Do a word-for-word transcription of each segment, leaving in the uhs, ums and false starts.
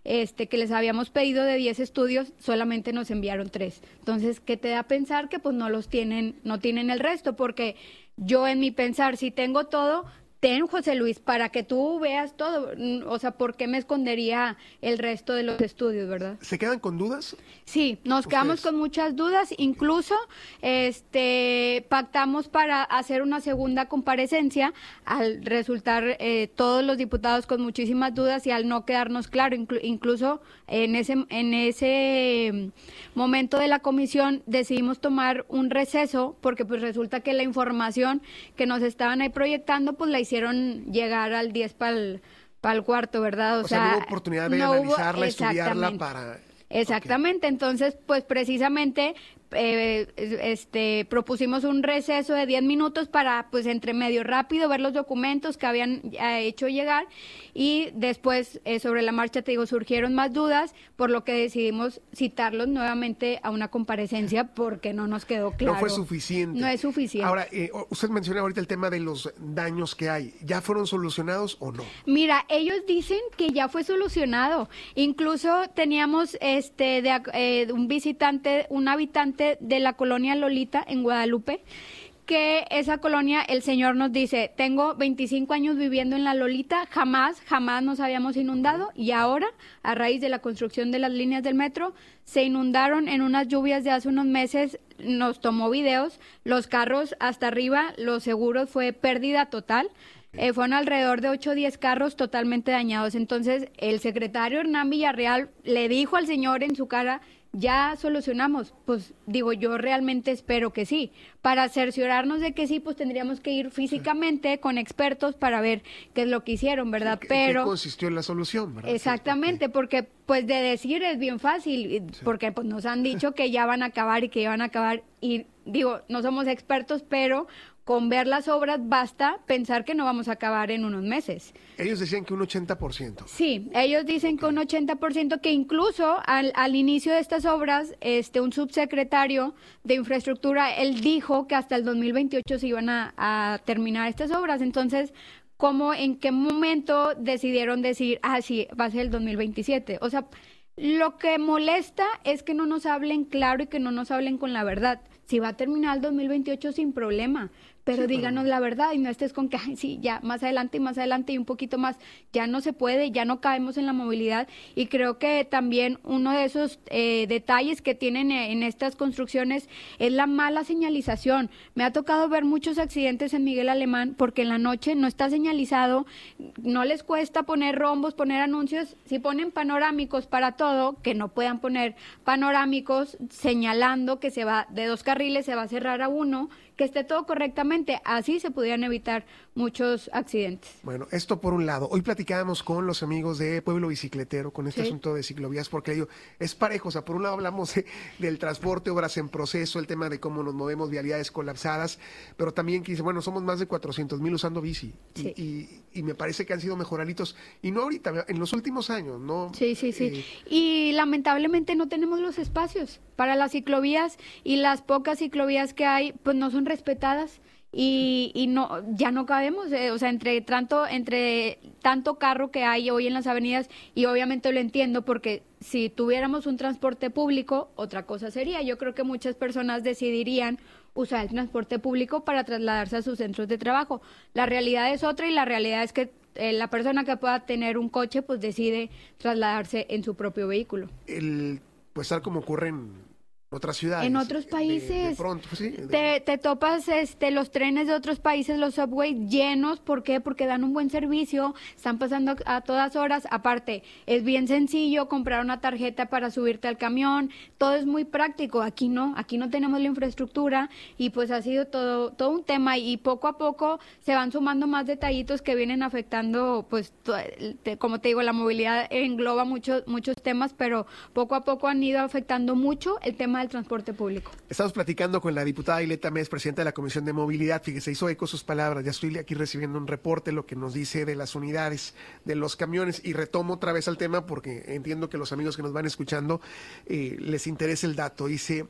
este, que les habíamos pedido de diez estudios, solamente nos enviaron tres. Entonces, ¿qué te da a pensar? Que pues no los tienen, no tienen el resto, porque yo en mi pensar, si tengo todo, ten, José Luis, para que tú veas todo. O sea, ¿por qué me escondería el resto de los estudios, verdad? ¿Se quedan con dudas? Sí, nos ¿Ustedes? quedamos con muchas dudas. Incluso este pactamos para hacer una segunda comparecencia al resultar eh, todos los diputados con muchísimas dudas y al no quedarnos claro. Inclu- incluso en ese, en ese momento de la comisión decidimos tomar un receso porque pues resulta que la información que nos estaban ahí proyectando pues la hicieron llegar al diez para el cuarto, ¿verdad? O, o sea, sea, no hubo oportunidad de no analizarla, hubo, estudiarla para... Exactamente, okay. Entonces, pues precisamente eh, este propusimos un receso de diez minutos para, pues entre medio rápido, ver los documentos que habían eh, hecho llegar y después, eh, sobre la marcha, te digo, surgieron más dudas, por lo que decidimos citarlos nuevamente a una comparecencia porque no nos quedó claro. No fue suficiente. No es suficiente. Ahora, eh, usted menciona ahorita el tema de los daños que hay. ¿Ya fueron solucionados o no? Mira, ellos dicen que ya fue solucionado. Incluso teníamos este de, eh, un visitante, un habitante de la colonia Lolita en Guadalupe, que esa colonia, el señor nos dice, tengo veinticinco años viviendo en la Lolita, jamás, jamás nos habíamos inundado y ahora, a raíz de la construcción de las líneas del metro, se inundaron en unas lluvias de hace unos meses, nos tomó videos, los carros hasta arriba, los seguros fue pérdida total. Eh, fueron alrededor de ocho o diez carros totalmente dañados. Entonces, el secretario Hernán Villarreal le dijo al señor en su cara, ya solucionamos. Pues digo, yo realmente espero que sí. Para cerciorarnos de que sí, pues tendríamos que ir físicamente sí. con expertos para ver qué es lo que hicieron, ¿verdad? ¿Qué, Pero ¿Qué consistió en la solución, verdad? Exactamente, sí, porque pues de decir es bien fácil, sí. porque pues nos han dicho que ya van a acabar y que ya van a acabar y digo, no somos expertos, pero con ver las obras basta pensar que no vamos a acabar en unos meses. Ellos decían que un ochenta por ciento. Sí, ellos dicen que un ochenta por ciento, que incluso al, al inicio de estas obras, este un subsecretario de infraestructura, él dijo que hasta el dos mil veintiocho se iban a, a terminar estas obras. Entonces, ¿cómo, en qué momento decidieron decir, ah, sí, va a ser el dos mil veintisiete? O sea, lo que molesta es que no nos hablen claro y que no nos hablen con la verdad. Si va a terminar el dos mil veintiocho sin problema, pero sí, díganos pero... la verdad y no estés con que, ay, sí, ya más adelante y más adelante y un poquito más, ya no se puede, ya no caemos en la movilidad y creo que también uno de esos eh, detalles que tienen en estas construcciones es la mala señalización. Me ha tocado ver muchos accidentes en Miguel Alemán porque en la noche no está señalizado, no les cuesta poner rombos, poner anuncios, si ponen panorámicos para todo, que no puedan poner panorámicos señalando que se va de dos carriles, se va a cerrar a uno, que esté todo correctamente, así se pudieran evitar muchos accidentes. Bueno, esto por un lado. Hoy platicábamos con los amigos de Pueblo Bicicletero con este sí. asunto de ciclovías, porque ello es parejo. O sea, por un lado hablamos de, del transporte, obras en proceso, el tema de cómo nos movemos, vialidades colapsadas, pero también que dice, bueno, somos más de cuatrocientos mil usando bici sí. y, y, y me parece que han sido mejoralitos, y no ahorita, en los últimos años, ¿no? Sí, sí, sí. Eh, y lamentablemente no tenemos los espacios para las ciclovías y las pocas ciclovías que hay, pues no son respetadas. Y, y no ya no cabemos, eh, o sea, entre tanto entre tanto carro que hay hoy en las avenidas, y obviamente lo entiendo porque si tuviéramos un transporte público, otra cosa sería. Yo creo que muchas personas decidirían usar el transporte público para trasladarse a sus centros de trabajo. La realidad es otra y la realidad es que eh, la persona que pueda tener un coche, pues decide trasladarse en su propio vehículo. El, pues tal como ocurre en otras ciudades. En otros países. De, de pronto, sí. De... Te, te topas este, los trenes de otros países, los subways llenos. ¿Por qué? Porque dan un buen servicio, están pasando a todas horas. Aparte, es bien sencillo comprar una tarjeta para subirte al camión. Todo es muy práctico. Aquí no, aquí no tenemos la infraestructura y pues ha sido todo, todo un tema. Y poco a poco se van sumando más detallitos que vienen afectando, pues, te, como te digo, la movilidad engloba muchos, muchos temas, pero poco a poco han ido afectando mucho el tema del transporte público. Estamos platicando con la diputada Aileta Mes, presidenta de la Comisión de Movilidad. Fíjese, hizo eco sus palabras. Ya estoy aquí recibiendo un reporte, lo que nos dice de las unidades, de los camiones, y retomo otra vez al tema porque entiendo que los amigos que nos van escuchando eh, les interesa el dato. Dice,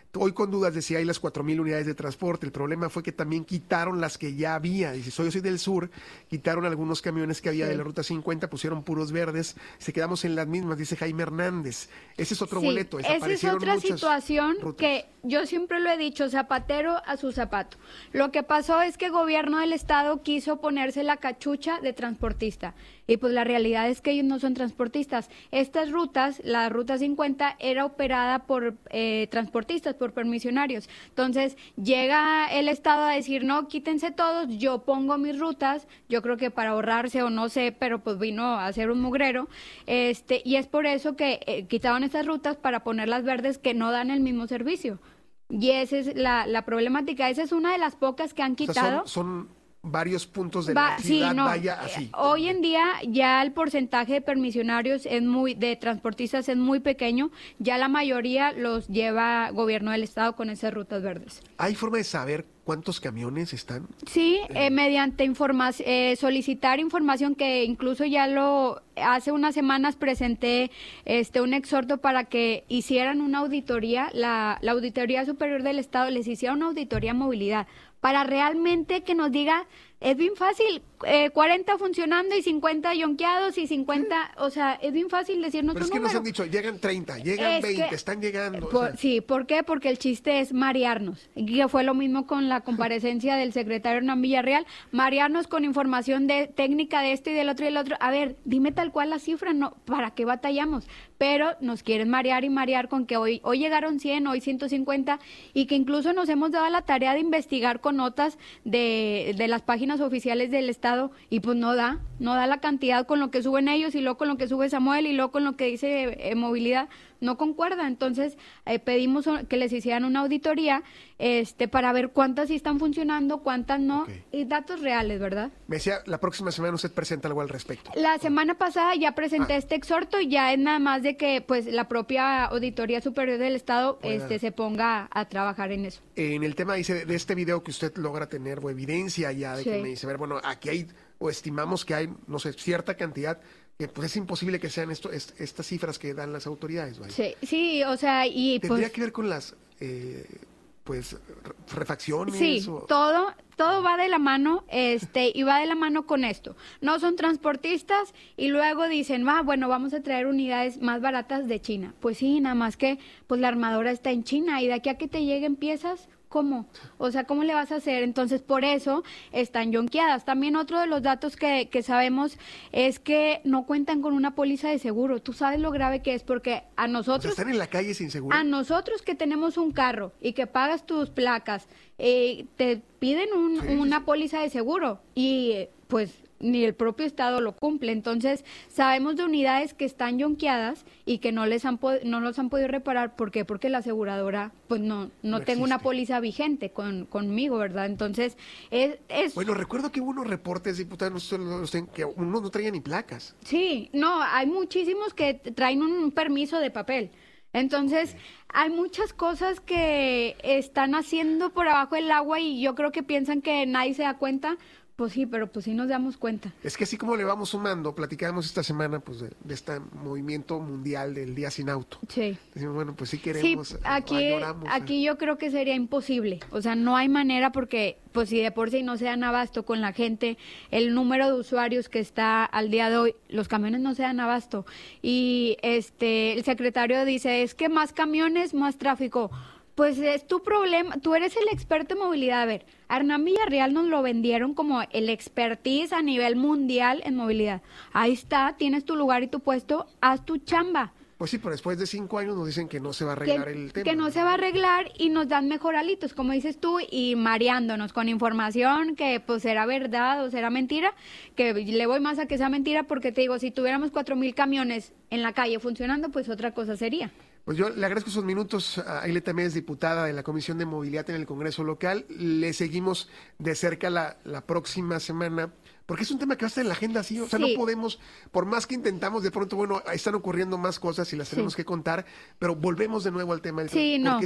Hoy con dudas de si hay las cuatro mil unidades de transporte. El problema fue que también quitaron las que ya había. Dice, soy, yo soy del sur, quitaron algunos camiones que había sí. de la Ruta cincuenta, pusieron puros verdes, se quedamos en las mismas, dice Jaime Hernández. Ese es otro sí, boleto. Esa es otra situación rutas. Que yo siempre lo he dicho, zapatero a su zapato. Lo que pasó es que el gobierno del estado quiso ponerse la cachucha de transportista. Y pues la realidad es que ellos no son transportistas. Estas rutas, la Ruta cincuenta, era operada por eh, transportistas, por permisionarios. Entonces, llega el Estado a decir, no, quítense todos, yo pongo mis rutas, yo creo que para ahorrarse o no sé, pero pues vino a hacer un mugrero, este, y es por eso que eh, quitaron estas rutas para poner las verdes que no dan el mismo servicio. Y esa es la, la problemática, esa es una de las pocas que han quitado. O sea, son... son... varios puntos de Va, la ciudad sí, no. vaya así. Hoy en día ya el porcentaje de permisionarios es muy, de transportistas es muy pequeño, ya la mayoría los lleva gobierno del estado con esas rutas verdes. ¿Hay forma de saber cuántos camiones están? Sí, eh, mediante información, eh, solicitar información, que incluso ya lo, hace unas semanas presenté este un exhorto para que hicieran una auditoría, la, la Auditoría Superior del Estado les hiciera una auditoría de movilidad, para realmente que nos diga, es bien fácil, eh, cuarenta funcionando y cincuenta yonqueados y cincuenta, o sea, es bien fácil decirnos Pero es que número. nos han dicho, llegan treinta, llegan es veinte, que, están llegando. Por, o sea. Sí, ¿por qué? Porque el chiste es marearnos, y que fue lo mismo con la comparecencia del secretario Hernán Villarreal, marearnos con información de técnica de esto y del otro y del otro. A ver, dime tal cual la cifra, no, ¿para qué batallamos? Pero nos quieren marear y marear con que hoy, hoy llegaron cien, hoy ciento cincuenta, y que incluso nos hemos dado la tarea de investigar con notas de, de las páginas oficiales del Estado, y pues no da, no da la cantidad con lo que suben ellos, y luego con lo que sube Samuel, y luego con lo que dice eh, movilidad, no concuerda. Entonces eh, pedimos que les hicieran una auditoría este para ver cuántas sí están funcionando, cuántas no, okay. Y datos reales, ¿verdad? Me decía, la próxima semana usted presenta algo al respecto. La semana pasada ya presenté ah. este exhorto, y ya es nada más de que pues la propia Auditoría Superior del Estado Pueda. este se ponga a trabajar en eso. En el tema, dice, de este video que usted logra tener o evidencia ya de sí. que me dice, ver, bueno, aquí hay, o estimamos que hay, no sé, cierta cantidad, que pues es imposible que sean esto, est, estas cifras que dan las autoridades, ¿vale? Sí, sí, o sea, y ¿Tendría pues, que ver con las, eh, pues, refacciones? Sí, o... todo, todo va de la mano, este, y va de la mano con esto. No son transportistas y luego dicen, ah, bueno, vamos a traer unidades más baratas de China. Pues sí, nada más que, pues la armadora está en China, y de aquí a que te lleguen piezas, ¿cómo? O sea, ¿cómo le vas a hacer? Entonces, por eso están yonqueadas. También otro de los datos que, que sabemos es que no cuentan con una póliza de seguro. Tú sabes lo grave que es, porque a nosotros... O sea, están en la calle sin seguro. A nosotros que tenemos un carro y que pagas tus placas, eh, te piden un, sí, una sí. póliza de seguro, y eh, pues ni el propio Estado lo cumple. Entonces, sabemos de unidades que están yonqueadas y que no les han no los han podido reparar. ¿Por qué? Porque la aseguradora, pues no, no, no tengo una póliza vigente con, conmigo, ¿verdad? Entonces, es, es... Bueno, recuerdo que hubo unos reportes, diputados, que unos no traían ni placas. Sí, no, hay muchísimos que traen un permiso de papel. Entonces, okay. hay muchas cosas que están haciendo por abajo del agua, y yo creo que piensan que nadie se da cuenta. Pues sí, pero pues sí nos damos cuenta. Es que así como le vamos sumando, platicábamos esta semana pues de, de este movimiento mundial del Día Sin Auto. Sí. Decimos, bueno, pues sí queremos, sí, aquí, añoramos, aquí yo creo que sería imposible. O sea, no hay manera, porque pues si de por sí no se dan abasto con la gente, el número de usuarios que está al día de hoy, los camiones no se dan abasto. Y este el secretario dice, es que más camiones, más tráfico. Pues es tu problema, tú eres el experto en movilidad. A ver, a Hernán Villarreal nos lo vendieron como el expertise a nivel mundial en movilidad. Ahí está, tienes tu lugar y tu puesto, haz tu chamba. Pues sí, pero después de cinco años nos dicen que no se va a arreglar que, el tema. Que no, no se va a arreglar, y nos dan mejoralitos, como dices tú, y mareándonos con información que pues será verdad o será mentira, que le voy más a que sea mentira, porque te digo, si tuviéramos cuatro mil camiones en la calle funcionando, pues otra cosa sería. Pues yo le agradezco esos minutos a Aileta Méndez, diputada de la Comisión de Movilidad en el Congreso Local. Le seguimos de cerca la, la próxima semana, porque es un tema que va a estar en la agenda así. O sea, sí. no podemos, por más que intentamos, de pronto, bueno, están ocurriendo más cosas y las tenemos sí. que contar, pero volvemos de nuevo al tema del sí, tema, no. porque es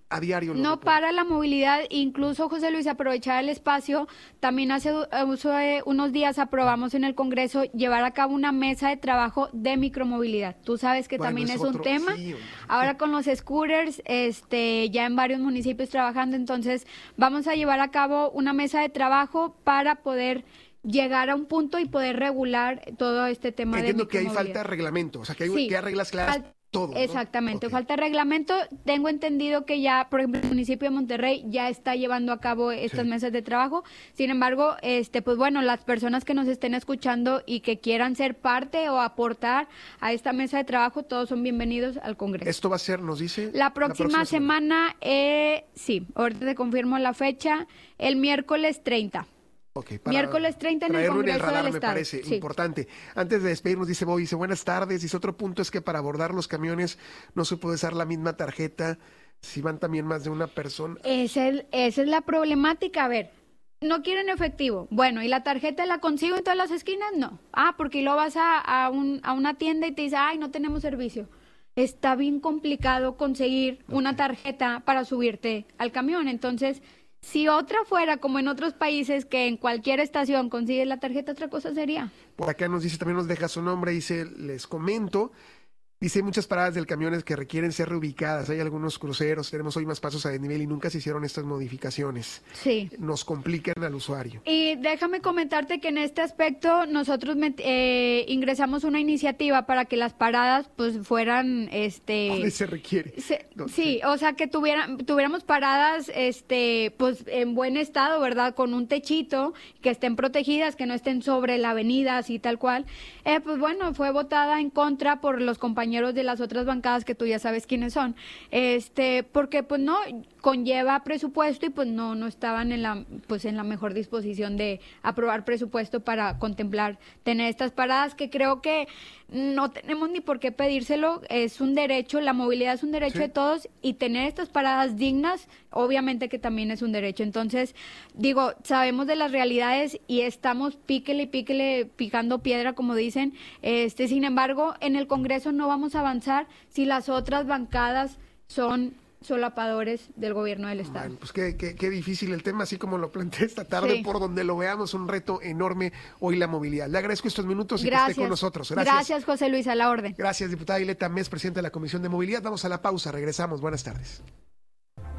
A diario. Lo no reporta. para la movilidad, incluso José Luis, aprovechar el espacio. También hace uso de unos días aprobamos en el Congreso llevar a cabo una mesa de trabajo de micromovilidad. Tú sabes que Bueno, también es es otro- un tema. sí, hombre. Ahora con los scooters, este, ya en varios municipios trabajando, entonces vamos a llevar a cabo una mesa de trabajo para poder llegar a un punto y poder regular todo este tema Entiendo de que hay micromovilidad. falta de reglamento, o sea, que hay, Sí. que hay reglas claras, Fal- todo, ¿no? Exactamente, Ok. falta reglamento. Tengo entendido que ya, por ejemplo, el municipio de Monterrey ya está llevando a cabo estas Sí. mesas de trabajo. Sin embargo, este, pues bueno, las personas que nos estén escuchando y que quieran ser parte o aportar a esta mesa de trabajo, todos son bienvenidos al Congreso. Esto va a ser, nos dice. La próxima, semana, eh, sí, ahorita te confirmo la fecha, el miércoles treinta. Ok, Miércoles treinta en el traerlo Congreso radar, del me Estado. parece Sí. importante. Antes de despedirnos, dice Bobby, dice buenas tardes. Dice otro punto es que para abordar los camiones no se puede usar la misma tarjeta si van también más de una persona. Esa es, esa es la problemática. A ver, no quieren efectivo. Bueno, ¿y la tarjeta la consigo en todas las esquinas? No. Ah, porque luego vas a, a, un, a una tienda y te dice, ay, no tenemos servicio. Está bien complicado conseguir una tarjeta para subirte al camión. Entonces, si otra fuera como en otros países que en cualquier estación consigues la tarjeta, otra cosa sería. Por acá nos dice, también nos deja su nombre, dice, les comento. Dice, hay muchas paradas del camiones que requieren ser reubicadas. Hay algunos cruceros, tenemos hoy más pasos a desnivel y nunca se hicieron estas modificaciones. Sí. Nos complican al usuario. Y déjame comentarte que en este aspecto nosotros met- eh, ingresamos una iniciativa para que las paradas pues fueran este ¿Dónde se requiere? se- No, sí, o sea que tuvieran tuviéramos paradas este pues en buen estado, ¿verdad? Con un techito, que estén protegidas, que no estén sobre la avenida así tal cual. Eh, pues bueno, fue votada en contra por los compañeros de las otras bancadas que tú ya sabes quiénes son. Este, porque pues no conlleva presupuesto y pues no no estaban en la pues en la mejor disposición de aprobar presupuesto para contemplar tener estas paradas, que creo que no tenemos ni por qué pedírselo, es un derecho, la movilidad es un derecho Sí. de todos, y tener estas paradas dignas obviamente que también es un derecho. Entonces, digo, sabemos de las realidades y estamos píquele y píquele picando piedra, como dicen. Este, sin embargo, en el Congreso no vamos a avanzar si las otras bancadas son solapadores del gobierno del Estado. Bueno, pues qué, qué, qué difícil el tema, así como lo planteé esta tarde, Sí. por donde lo veamos, un reto enorme hoy la movilidad. Le agradezco estos minutos y que Gracias. esté con nosotros. Gracias. Gracias, José Luis, a la orden. Gracias, diputada Ileta Mes, presidenta de la Comisión de Movilidad. Vamos a la pausa, regresamos. Buenas tardes.